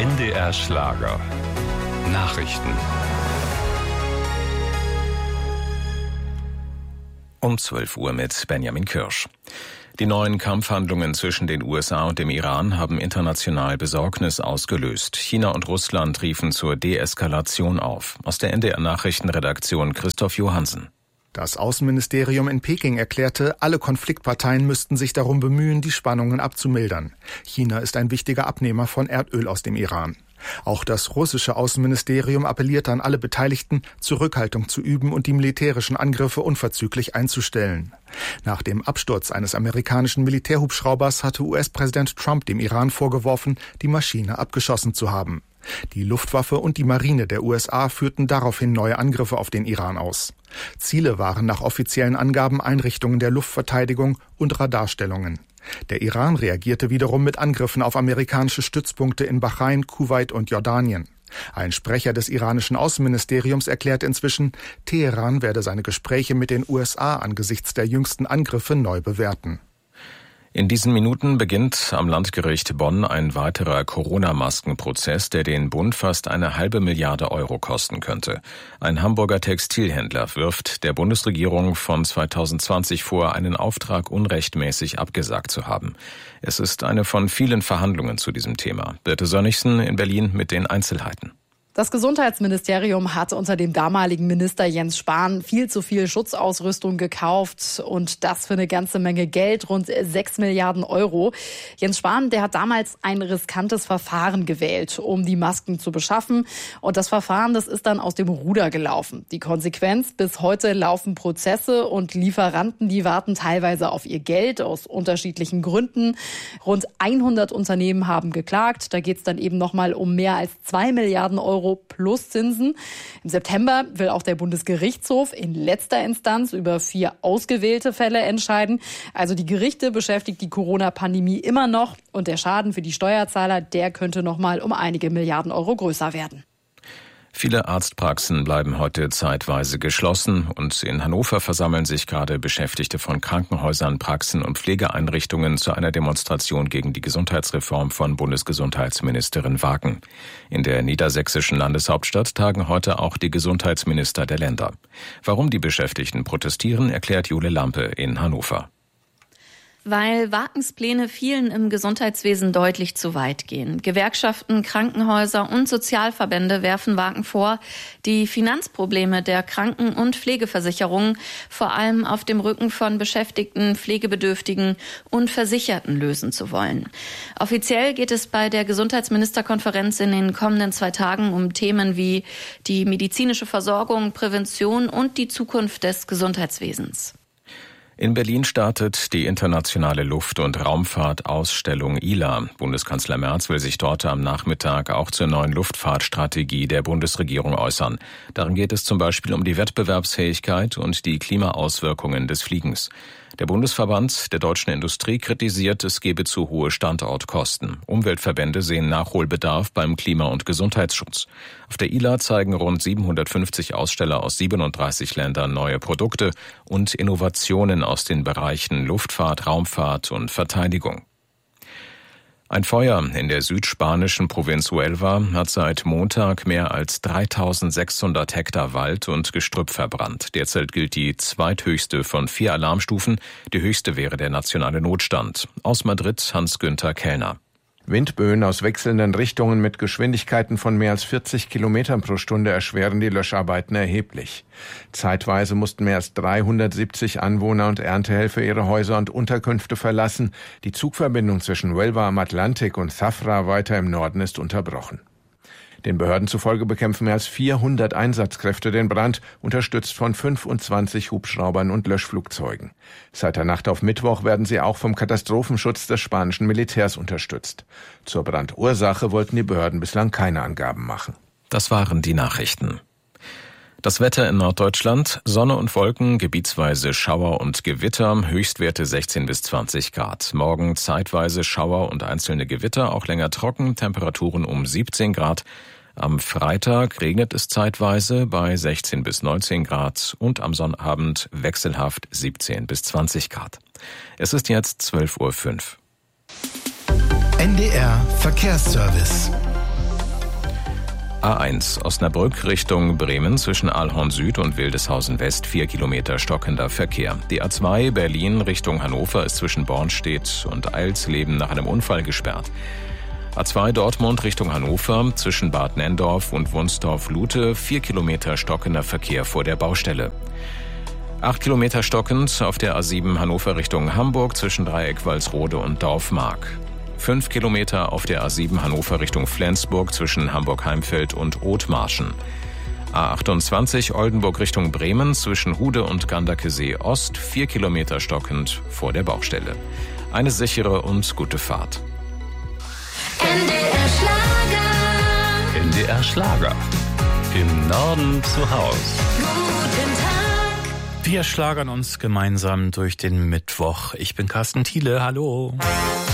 NDR Schlager. Nachrichten. Um 12 Uhr mit Benjamin Kirsch. Die neuen Kampfhandlungen zwischen den USA und dem Iran haben international Besorgnis ausgelöst. China und Russland riefen zur Deeskalation auf. Aus der NDR Nachrichtenredaktion Christoph Johansen. Das Außenministerium in Peking erklärte, alle Konfliktparteien müssten sich darum bemühen, die Spannungen abzumildern. China ist ein wichtiger Abnehmer von Erdöl aus dem Iran. Auch das russische Außenministerium appelliert an alle Beteiligten, Zurückhaltung zu üben und die militärischen Angriffe unverzüglich einzustellen. Nach dem Absturz eines amerikanischen Militärhubschraubers hatte US-Präsident Trump dem Iran vorgeworfen, die Maschine abgeschossen zu haben. Die Luftwaffe und die Marine der USA führten daraufhin neue Angriffe auf den Iran aus. Ziele waren nach offiziellen Angaben Einrichtungen der Luftverteidigung und Radarstellungen. Der Iran reagierte wiederum mit Angriffen auf amerikanische Stützpunkte in Bahrain, Kuwait und Jordanien. Ein Sprecher des iranischen Außenministeriums erklärt inzwischen, Teheran werde seine Gespräche mit den USA angesichts der jüngsten Angriffe neu bewerten. In diesen Minuten beginnt am Landgericht Bonn ein weiterer Corona-Maskenprozess, der den Bund fast 1,5 Milliarde Euro kosten könnte. Ein Hamburger Textilhändler wirft der Bundesregierung von 2020 vor, einen Auftrag unrechtmäßig abgesagt zu haben. Es ist eine von vielen Verhandlungen zu diesem Thema. Birte Sönnigsen in Berlin mit den Einzelheiten. Das Gesundheitsministerium hat unter dem damaligen Minister Jens Spahn viel zu viel Schutzausrüstung gekauft und das für eine ganze Menge Geld, rund 6 Milliarden Euro. Jens Spahn, der hat damals ein riskantes Verfahren gewählt, um die Masken zu beschaffen. Und das Verfahren, das ist dann aus dem Ruder gelaufen. Die Konsequenz, bis heute laufen Prozesse und Lieferanten, die warten teilweise auf ihr Geld aus unterschiedlichen Gründen. Rund 100 Unternehmen haben geklagt. Da geht es dann eben nochmal um mehr als 2 Milliarden Euro plus Zinsen. Im September will auch der Bundesgerichtshof in letzter Instanz über 4 ausgewählte Fälle entscheiden. Also die Gerichte beschäftigt die Corona-Pandemie immer noch und der Schaden für die Steuerzahler, der könnte noch mal um einige Milliarden Euro größer werden. Viele Arztpraxen bleiben heute zeitweise geschlossen und in Hannover versammeln sich gerade Beschäftigte von Krankenhäusern, Praxen und Pflegeeinrichtungen zu einer Demonstration gegen die Gesundheitsreform von Bundesgesundheitsministerin Wagen. In der niedersächsischen Landeshauptstadt tagen heute auch die Gesundheitsminister der Länder. Warum die Beschäftigten protestieren, erklärt Jule Lampe in Hannover. Weil Wagens Pläne vielen im Gesundheitswesen deutlich zu weit gehen. Gewerkschaften, Krankenhäuser und Sozialverbände werfen Wagen vor, die Finanzprobleme der Kranken- und Pflegeversicherungen vor allem auf dem Rücken von Beschäftigten, Pflegebedürftigen und Versicherten lösen zu wollen. Offiziell geht es bei der Gesundheitsministerkonferenz in den kommenden 2 Tagen um Themen wie die medizinische Versorgung, Prävention und die Zukunft des Gesundheitswesens. In Berlin startet die internationale Luft- und Raumfahrtausstellung ILA. Bundeskanzler Merz will sich dort am Nachmittag auch zur neuen Luftfahrtstrategie der Bundesregierung äußern. Darin geht es zum Beispiel um die Wettbewerbsfähigkeit und die Klimaauswirkungen des Fliegens. Der Bundesverband der deutschen Industrie kritisiert, es gebe zu hohe Standortkosten. Umweltverbände sehen Nachholbedarf beim Klima- und Gesundheitsschutz. Auf der ILA zeigen rund 750 Aussteller aus 37 Ländern neue Produkte und Innovationen aus den Bereichen Luftfahrt, Raumfahrt und Verteidigung. Ein Feuer in der südspanischen Provinz Huelva hat seit Montag mehr als 3600 Hektar Wald und Gestrüpp verbrannt. Derzeit gilt die zweithöchste von 4 Alarmstufen. Die höchste wäre der nationale Notstand. Aus Madrid Hans-Günther Kellner. Windböen aus wechselnden Richtungen mit Geschwindigkeiten von mehr als 40 Kilometern pro Stunde erschweren die Löscharbeiten erheblich. Zeitweise mussten mehr als 370 Anwohner und Erntehelfer ihre Häuser und Unterkünfte verlassen. Die Zugverbindung zwischen Huelva am Atlantik und Zafra weiter im Norden ist unterbrochen. Den Behörden zufolge bekämpfen mehr als 400 Einsatzkräfte den Brand, unterstützt von 25 Hubschraubern und Löschflugzeugen. Seit der Nacht auf Mittwoch werden sie auch vom Katastrophenschutz des spanischen Militärs unterstützt. Zur Brandursache wollten die Behörden bislang keine Angaben machen. Das waren die Nachrichten. Das Wetter in Norddeutschland, Sonne und Wolken, gebietsweise Schauer und Gewitter, Höchstwerte 16 bis 20 Grad. Morgen zeitweise Schauer und einzelne Gewitter, auch länger trocken, Temperaturen um 17 Grad. Am Freitag regnet es zeitweise bei 16 bis 19 Grad und am Sonnabend wechselhaft 17 bis 20 Grad. Es ist jetzt 12:05 Uhr. NDR Verkehrsservice. A1 Osnabrück Richtung Bremen zwischen Aalhorn Süd und Wildeshausen West 4 Kilometer stockender Verkehr. Die A2 Berlin Richtung Hannover ist zwischen Bornstedt und Eilsleben nach einem Unfall gesperrt. A2 Dortmund Richtung Hannover zwischen Bad Nenndorf und Wunstorf-Lute 4 Kilometer stockender Verkehr vor der Baustelle. 8 Kilometer stockend auf der A7 Hannover Richtung Hamburg zwischen Dreieck Walsrode und Dorfmark. 5 Kilometer auf der A7 Hannover Richtung Flensburg zwischen Hamburg-Heimfeld und Othmarschen. A28 Oldenburg Richtung Bremen zwischen Hude und Gandakesee Ost 4 Kilometer stockend vor der Baustelle. Eine sichere und gute Fahrt. NDR Schlager. NDR Schlager. Im Norden zu Haus. Guten Tag. Wir schlagern uns gemeinsam durch den Mittwoch. Ich bin Carsten Thiele. Hallo.